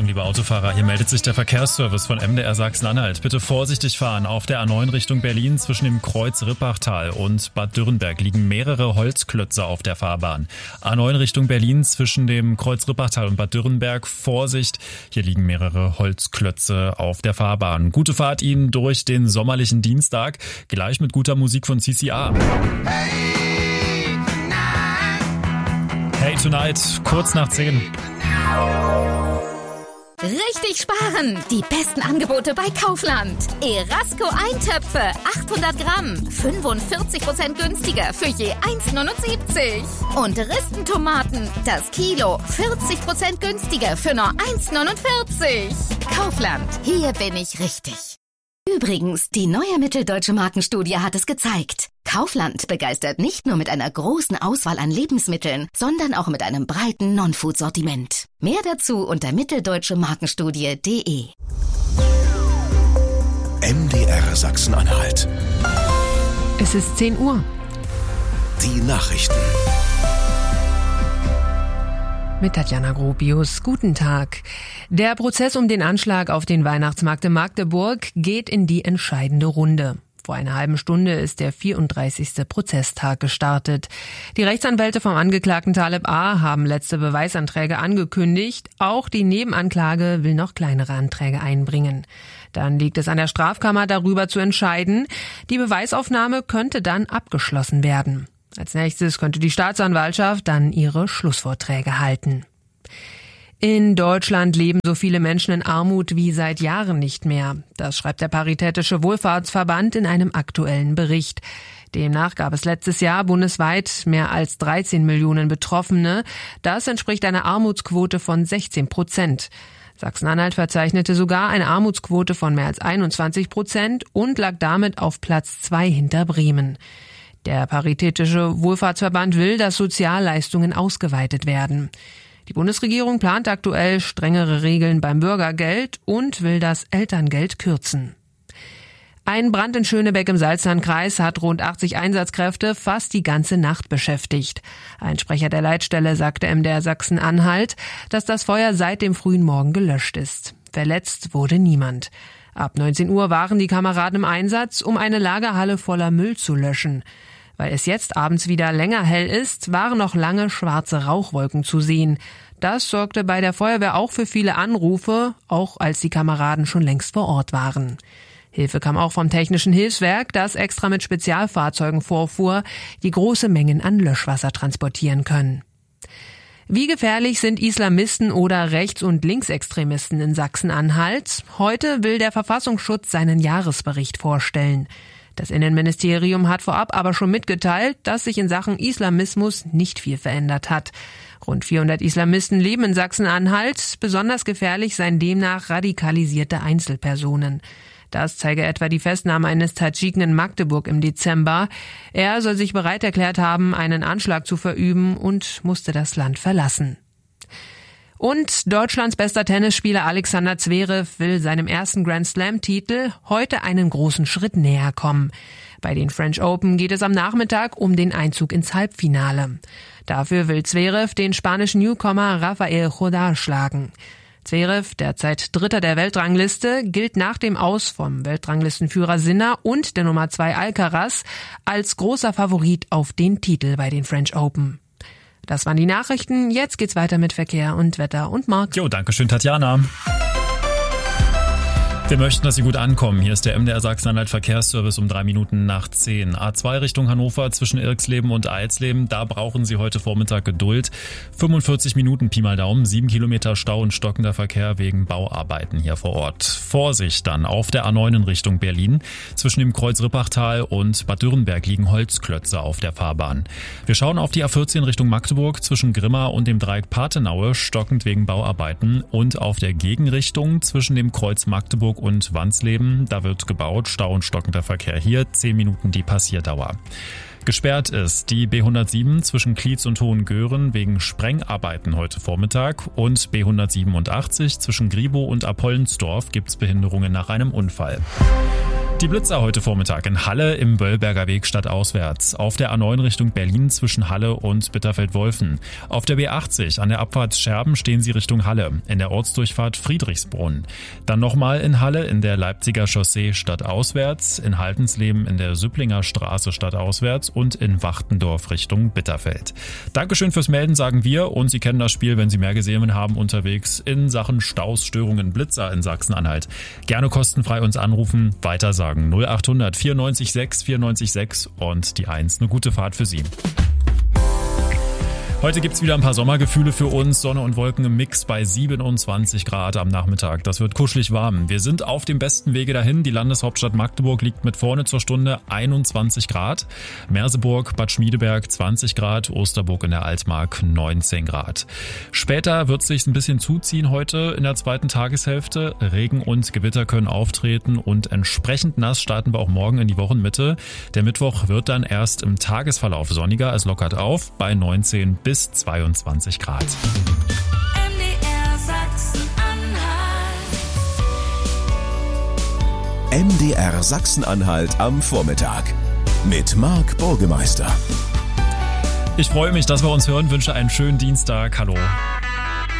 Achtung, liebe Autofahrer, hier meldet sich der Verkehrsservice von MDR Sachsen-Anhalt. Bitte vorsichtig fahren. Auf der A9 Richtung Berlin zwischen dem Kreuz Rippachtal und Bad Dürrenberg liegen mehrere Holzklötze auf der Fahrbahn. A9 Richtung Berlin zwischen dem Kreuz Rippachtal und Bad Dürrenberg. Vorsicht, hier liegen mehrere Holzklötze auf der Fahrbahn. Gute Fahrt Ihnen durch den sommerlichen Dienstag. Gleich mit guter Musik von CCR. Hey Tonight, kurz nach 10. Richtig sparen! Die besten Angebote bei Kaufland. Erasco Eintöpfe, 800 Gramm, 45% günstiger für je 1,79. Und Ristentomaten, das Kilo, 40% günstiger für nur 1,49. Kaufland, hier bin ich richtig. Übrigens, die neue Mitteldeutsche Markenstudie hat es gezeigt. Kaufland begeistert nicht nur mit einer großen Auswahl an Lebensmitteln, sondern auch mit einem breiten Non-Food-Sortiment. Mehr dazu unter mitteldeutschemarkenstudie.de. MDR Sachsen-Anhalt. Es ist 10 Uhr. Die Nachrichten. Mit Tatjana Gropius. Guten Tag. Der Prozess um den Anschlag auf den Weihnachtsmarkt in Magdeburg geht in die entscheidende Runde. Vor einer halben Stunde ist der 34. Prozesstag gestartet. Die Rechtsanwälte vom Angeklagten Taleb A. haben letzte Beweisanträge angekündigt. Auch die Nebenanklage will noch kleinere Anträge einbringen. Dann liegt es an der Strafkammer, darüber zu entscheiden. Die Beweisaufnahme könnte dann abgeschlossen werden. Als nächstes könnte die Staatsanwaltschaft dann ihre Schlussvorträge halten. In Deutschland leben so viele Menschen in Armut wie seit Jahren nicht mehr. Das schreibt der Paritätische Wohlfahrtsverband in einem aktuellen Bericht. Demnach gab es letztes Jahr bundesweit mehr als 13 Millionen Betroffene. Das entspricht einer Armutsquote von 16%. Sachsen-Anhalt verzeichnete sogar eine Armutsquote von mehr als 21% und lag damit auf Platz 2 hinter Bremen. Der Paritätische Wohlfahrtsverband will, dass Sozialleistungen ausgeweitet werden. Die Bundesregierung plant aktuell strengere Regeln beim Bürgergeld und will das Elterngeld kürzen. Ein Brand in Schönebeck im Salzlandkreis hat rund 80 Einsatzkräfte fast die ganze Nacht beschäftigt. Ein Sprecher der Leitstelle sagte MDR Sachsen-Anhalt, dass das Feuer seit dem frühen Morgen gelöscht ist. Verletzt wurde niemand. Ab 19 Uhr waren die Kameraden im Einsatz, um eine Lagerhalle voller Müll zu löschen. Weil es jetzt abends wieder länger hell ist, waren noch lange schwarze Rauchwolken zu sehen. Das sorgte bei der Feuerwehr auch für viele Anrufe, auch als die Kameraden schon längst vor Ort waren. Hilfe kam auch vom Technischen Hilfswerk, das extra mit Spezialfahrzeugen vorfuhr, die große Mengen an Löschwasser transportieren können. Wie gefährlich sind Islamisten oder Rechts- und Linksextremisten in Sachsen-Anhalt? Heute will der Verfassungsschutz seinen Jahresbericht vorstellen. Das Innenministerium hat vorab aber schon mitgeteilt, dass sich in Sachen Islamismus nicht viel verändert hat. Rund 400 Islamisten leben in Sachsen-Anhalt. Besonders gefährlich seien demnach radikalisierte Einzelpersonen. Das zeige etwa die Festnahme eines Tadschiken in Magdeburg im Dezember. Er soll sich bereit erklärt haben, einen Anschlag zu verüben und musste das Land verlassen. Und Deutschlands bester Tennisspieler Alexander Zverev will seinem ersten Grand-Slam-Titel heute einen großen Schritt näher kommen. Bei den French Open geht es am Nachmittag um den Einzug ins Halbfinale. Dafür will Zverev den spanischen Newcomer Rafael Nadal schlagen. Zverev, derzeit Dritter der Weltrangliste, gilt nach dem Aus vom Weltranglistenführer Sinner und der Nummer 2 Alcaraz als großer Favorit auf den Titel bei den French Open. Das waren die Nachrichten. Jetzt geht's weiter mit Verkehr und Wetter und Marc. Jo, danke schön, Tatjana. Wir möchten, dass Sie gut ankommen. Hier ist der MDR Sachsen-Anhalt Verkehrsservice um 3 Minuten nach 10. A2 Richtung Hannover zwischen Irxleben und Eilsleben. Da brauchen Sie heute Vormittag Geduld. 45 Minuten Pi mal Daumen, 7 Kilometer Stau und stockender Verkehr wegen Bauarbeiten hier vor Ort. Vorsicht dann auf der A9 in Richtung Berlin. Zwischen dem Kreuz Rippachtal und Bad Dürrenberg liegen Holzklötze auf der Fahrbahn. Wir schauen auf die A14 Richtung Magdeburg zwischen Grimma und dem Dreieck Pathenaue, stockend wegen Bauarbeiten. Und auf der Gegenrichtung zwischen dem Kreuz Magdeburg und Wansleben, da wird gebaut, Stau und stockender Verkehr hier, 10 Minuten die Passierdauer. Gesperrt ist die B107 zwischen Klietz und Hohengören wegen Sprengarbeiten heute Vormittag und B187 zwischen Gribow und Apollensdorf gibt's Behinderungen nach einem Unfall. Die Blitzer heute Vormittag in Halle im Böllberger Weg stadtauswärts. Auf der A9 Richtung Berlin zwischen Halle und Bitterfeld-Wolfen. Auf der B80 an der Abfahrt Scherben stehen sie Richtung Halle. In der Ortsdurchfahrt Friedrichsbrunn. Dann nochmal in Halle in der Leipziger Chaussee stadtauswärts. In Haltensleben in der Süpplinger Straße stadtauswärts und in Wachtendorf Richtung Bitterfeld. Dankeschön fürs Melden, sagen wir. Und Sie kennen das Spiel, wenn Sie mehr gesehen haben, unterwegs in Sachen Staus, Störungen, Blitzer in Sachsen-Anhalt. Gerne kostenfrei uns anrufen, weitersagen. 0800 94 6 94 6 und die 1. Eine gute Fahrt für Sie. Heute gibt's wieder ein paar Sommergefühle für uns. Sonne und Wolken im Mix bei 27 Grad am Nachmittag. Das wird kuschelig warm. Wir sind auf dem besten Wege dahin. Die Landeshauptstadt Magdeburg liegt mit vorne zur Stunde 21 Grad. Merseburg, Bad Schmiedeberg 20 Grad. Osterburg in der Altmark 19 Grad. Später wird es sich ein bisschen zuziehen heute in der zweiten Tageshälfte. Regen und Gewitter können auftreten und entsprechend nass starten wir auch morgen in die Wochenmitte. Der Mittwoch wird dann erst im Tagesverlauf sonniger. Es lockert auf bei 19 bis 22 Grad. MDR Sachsen-Anhalt. MDR Sachsen-Anhalt am Vormittag mit Marc Burgemeister. Ich freue mich, dass wir uns hören, wünsche einen schönen Dienstag. Hallo.